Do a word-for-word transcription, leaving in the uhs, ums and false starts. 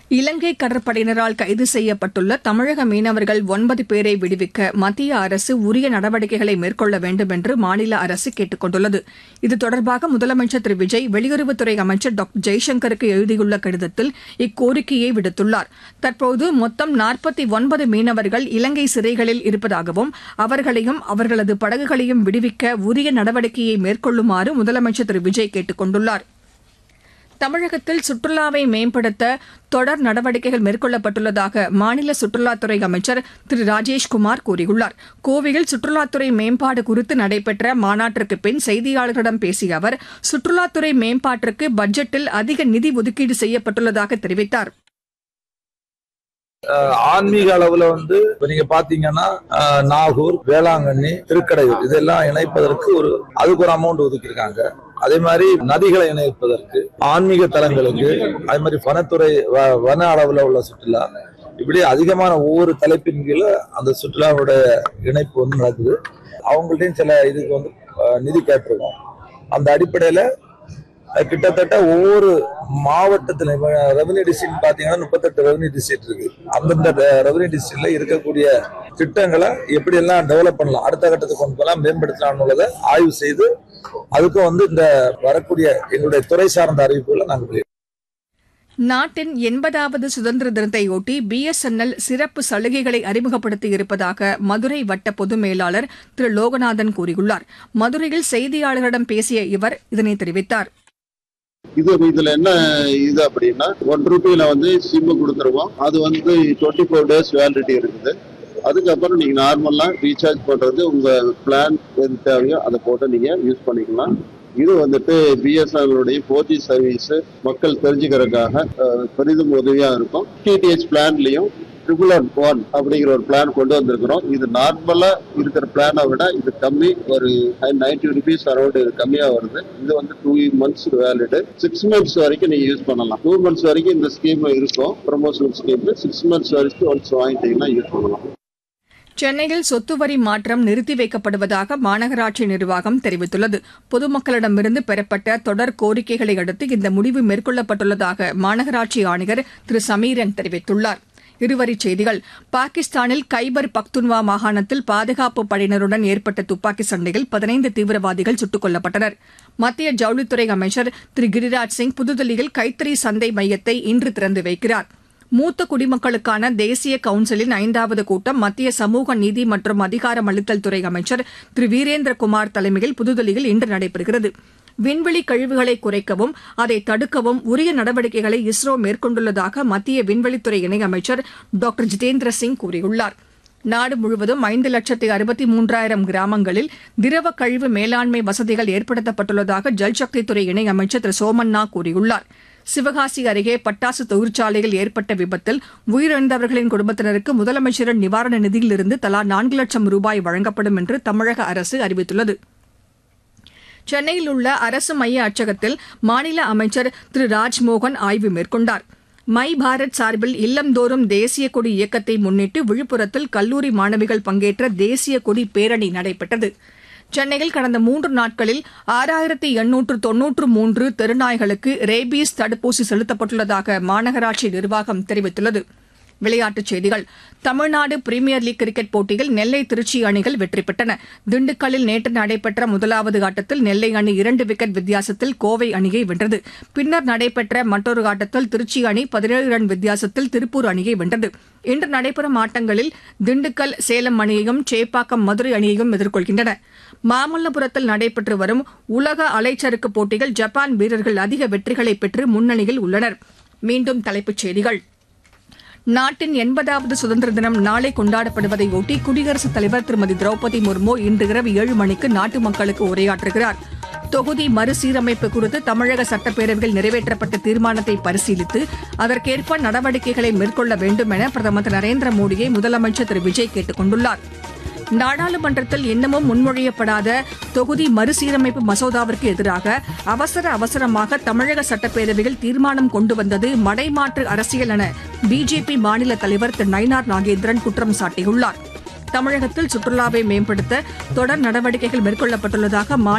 இலங்கை கடற்படையினரால் கைது செய்யப்பட்டுள்ள தமிழக மீனவர்கள் ஒன்பது பேரை விடுவிக்க மத்திய அரசு உரிய நடவடிக்கைகளை மேற்கொள்ள வேண்டும் என்று மாநில அரசு கேட்டுக் கொண்டுள்ளது. இது தொடர்பாக முதலமைச்சர் திரு விஜய் வெளியுறவுத்துறை அமைச்சர் டாக்டர் ஜெய்சங்கருக்கு எழுதியுள்ள கடிதத்தில் இக்கோரிக்கையை விடுத்துள்ளார். தற்போது மொத்தம் நாற்பத்தி ஒன்பது மீனவர்கள் இலங்கை சிறைகளில் இருப்பதாகவும் அவர்களையும் அவர்களது படகுகளையும் விடுவிக்க உரிய நடவடிக்கையை மேற்கொள்ளுமாறு முதலமைச்சர் திரு விஜய் கேட்டுக் கொண்டுள்ளார். தமிழகத்தில் சுற்றுலாவை மேம்படுத்த தொடர் நடவடிக்கைகள் மேற்கொள்ளப்பட்டுள்ளதாக மாநில சுற்றுலாத்துறை அமைச்சர் திரு ராஜேஷ்குமார் கூறியுள்ளார். கோவையில் சுற்றுலாத்துறை மேம்பாடு குறித்து நடைபெற்ற மாநாட்டிற்கு பின் செய்தியாளர்களிடம் பேசிய அவர், சுற்றுலாத்துறை மேம்பாட்டிற்கு பட்ஜெட்டில் அதிக நிதி ஒதுக்கீடு செய்யப்பட்டுள்ளதாக தெரிவித்தார். ஆன்மீக அளவுல வந்து நீங்க பாத்தீங்கன்னா நாகூர், வேளாங்கண்ணி, திருக்கடையூர் இதெல்லாம் இணைப்பதற்கு ஒரு அதுக்கு ஒரு அமௌண்ட் ஒதுக்கியிருக்காங்க. அதே மாதிரி நதிகளை இணைப்பதற்கு, ஆன்மீக தலங்களுக்கு, அதே மாதிரி வனத்துறை வன அளவுல உள்ள சுற்றுலா, இப்படி அதிகமான ஒவ்வொரு தலைப்பின் கீழே அந்த சுற்றுலாவுடைய இணைப்பு வந்து நடக்குது. அவங்கள்ட்டையும் சில இதுக்கு வந்து நிதி கேட்டிருக்கோம். அந்த அடிப்படையில கிட்டத்தட்ட ஒவ்வொரு மாவட்டத்துல ரெவன்யூ டிஸ்ட்ரிக்ட் பாத்தீங்கன்னா முப்பத்தெட்டு ரெவன்யூ டிஸ்ட்ரிக்ட் இருக்கு. அந்தந்த ரெவன்யூ டிஸ்ட்ரிக்ட்ல இருக்கக்கூடிய திட்டங்களை எப்படி எல்லாம் டெவலப் பண்ணலாம், அடுத்த கட்டத்துக்கு கொண்டு போகலாம், மேம்படுத்தலாம் உள்ளதை ஆய்வு செய்து அதுக்கும் வந்து இந்த வரக்கூடிய எங்களுடைய துறை சார்ந்த அறிவிப்புகளை நாங்கள். நாட்டின் எண்பதாவது சுதந்திர தினத்தையொட்டி பி எஸ் என் எல் சிறப்பு சலுகைகளை அறிமுகப்படுத்தி இருப்பதாக மதுரை வட்ட பொது மேலாளர் திரு லோகநாதன் கூறியுள்ளார். மதுரையில் செய்தியாளர்களிடம் பேசிய இவர் இதனை தெரிவித்தார். இது இதுல என்ன இது அப்படின்னா, ஒன் ரூபியில வந்து சிம் கொடுத்துருவோம். அது வந்து டுவெண்ட்டி ஃபோர் டேஸ் வேலிடிட்டி இருக்குது. அதுக்கப்புறம் நீங்க நார்மலா ரீசார்ஜ் பண்றது உங்க பிளான் எது தேவையோ அதை போட்டு நீங்க யூஸ் பண்ணிக்கலாம். இது வந்துட்டு பிஎஸ்என்எல்லுடைய ஃபோர் ஜி சர்வீஸ் மக்கள் தெரிஞ்சுக்கிறதுக்காக பெரிதும் உதவியா இருக்கும். டிடிஹெச் பிளான்லயும் ட்ரிபிள் ஒன் ஒன் அப்படிங்கிற ஒரு பிளான் கொண்டு வந்திருக்கிறோம். இது நார்மலா இருக்கிற பிளானை விட இது கம்மி, ஒரு நைன்டி ருபீஸ் அரௌண்ட் இது கம்மியா வருது. இது வந்து two months valid. Six months வரைக்கும் நீங்க யூஸ் பண்ணலாம். டூ மந்த்ஸ் வரைக்கும் இந்த ஸ்கீம் இருக்கும், ப்ரமோஷனல் ஸ்கீம். சிக்ஸ் மந்த்ஸ் வரைக்கும் ஒன்ஸ் வாங்கிட்டீங்கன்னா யூஸ் பண்ணலாம். சென்னையில் சொத்து வரி மாற்றம் நிறுத்தி வைக்கப்படுவதாக மாநகராட்சி நிர்வாகம் தெரிவித்துள்ளது. பொதுமக்களிடமிருந்து பெறப்பட்ட தொடர் கோரிக்கைகளை அடுத்து இந்த முடிவு மேற்கொள்ளப்பட்டுள்ளதாக மாநகராட்சி ஆணையர் திரு சமீரன் தெரிவித்துள்ளார். இருவரிச் செய்திகள். பாகிஸ்தானில் கைபர் பக்துன்வா மாகாணத்தில் பாதுகாப்பு படையினருடன் ஏற்பட்ட துப்பாக்கி சண்டையில் பதினைந்து தீவிரவாதிகள் சுட்டுக் கொல்லப்பட்டனர். மத்திய ஜவுளித்துறை அமைச்சர் திரு கிரிராஜ் சிங் புதுதில்லியில் கைத்தறி சந்தை மையத்தை இன்று திறந்து வைக்கிறார். மூத்த குடிமக்களுக்கான தேசிய கவுன்சிலின் ஐந்தாவது கூட்டம் மத்திய சமூக நீதி மற்றும் அதிகாரமளித்தல் துறை அமைச்சர் திரு வீரேந்திரகுமார் தலைமையில் புதுதில்லியில் இன்று நடைபெறுகிறது. விண்வெளி கழிவுகளை குறைக்கவும் அதை தடுக்கவும் உரிய நடவடிக்கைகளை இஸ்ரோ மேற்கொண்டுள்ளதாக மத்திய விண்வெளித்துறை இணையமைச்சர் டாக்டர் ஜிதேந்திர சிங் கூறியுள்ளார். நாடு முழுவதும் ஐந்து லட்சத்து அறுபத்தி மூன்றாயிரம் கிராமங்களில் திரவ கழிவு மேலாண்மை வசதிகள் ஏற்படுத்தப்பட்டுள்ளதாக ஜல்சக்தித்துறை இணையமைச்சர் திரு சோமண்ணா கூறியுள்ளார். சிவகாசி அருகே பட்டாசு தொழிற்சாலையில் ஏற்பட்ட விபத்தில் உயிரிழந்தவர்களின் குடும்பத்தினருக்கு முதலமைச்சரின் நிவாரண நிதியிலிருந்து தலா நான்கு லட்சம் ரூபாய் வழங்கப்படும் என்று தமிழக அரசு அறிவித்துள்ளது. சென்னையில் உள்ள அரசு மைய அச்சகத்தில் மாநில அமைச்சர் திரு ராஜ்மோகன் ஆய்வு மேற்கொண்டார். மை பாரத் சார்பில் இல்லந்தோறும் தேசிய கொடி இயக்கத்தை முன்னிட்டு விழுப்புரத்தில் கல்லூரி மாணவிகள் பங்கேற்ற தேசிய கொடி பேரணி நடைபெற்றது. சென்னையில் கடந்த மூன்று நாட்களில் ஆறாயிரத்தி எண்ணூற்று தொன்னூற்று மூன்று தெருநாய்களுக்கு ரேபீஸ் தடுப்பூசி செலுத்தப்பட்டுள்ளதாக மாநகராட்சி நிர்வாகம் தெரிவித்துள்ளது. விளையாட்டுச் செய்திகள். தமிழ்நாடு பிரீமியர் லீக் கிரிக்கெட் போட்டியில் நெல்லை திருச்சி அணிகள் வெற்றி பெற்றன. திண்டுக்கல்லில் நேற்று நடைபெற்ற முதலாவது ஆட்டத்தில் நெல்லை அணி இரண்டு விக்கெட் வித்தியாசத்தில் கோவை அணியை வென்றது. பின்னர் நடைபெற்ற மற்றொரு ஆட்டத்தில் திருச்சி அணி பதினேழு ரன் வித்தியாசத்தில் திருப்பூர் அணியை வென்றது. இன்று நடைபெறும் ஆட்டங்களில் திண்டுக்கல் சேலம் அணியையும் சேப்பாக்கம் மதுரை அணியையும் எதிர்கொள்கின்றன. மாமல்லபுரத்தில் நடைபெற்று வரும் உலக அலைச்சறுக்கு போட்டியில் ஜப்பான் வீரர்கள் அதிக வெற்றிகளை பெற்று முன்னணியில் உள்ளனர். மீண்டும் தலைப்புச் செய்திகள். நாட்டின் எண்பதாவது சுதந்திர தினம் நாளை கொண்டாடப்படுவதையொட்டி குடியரசுத் தலைவர் திருமதி திரௌபதி முர்மு இன்று இரவு ஏழு மணிக்கு நாட்டு மக்களுக்கு உரையாற்றுகிறார். தொகுதி மறுசீரமைப்பு குறித்து தமிழக சட்டப்பேரவையில் நிறைவேற்றப்பட்ட தீர்மானத்தை பரிசீலித்து அதற்கேற்ப நடவடிக்கைகளை மேற்கொள்ள வேண்டும் என பிரதமர் திரு நரேந்திர மோடியை முதலமைச்சர் திரு விஜய் கேட்டுக் கொண்டுள்ளார். நாடாளுமன்றத்தில் இன்னமும் முன்மொழியப்படாத தொகுதி மறுசீரமைப்பு மசோதாவிற்கு எதிராக அவசர அவசரமாக தமிழக சட்டப்பேரவையில் தீர்மானம் கொண்டு வந்தது மடைமாற்று அரசியல் என பிஜேபி மாநில தலைவர் திரு நயினார் நாகேந்திரன் குற்றம் சாட்டியுள்ளார். தமிழகத்தில் சுற்றுலாவை மேம்படுத்த தொடர் நடவடிக்கைகள் மேற்கொள்ளப்பட்டுள்ளதாக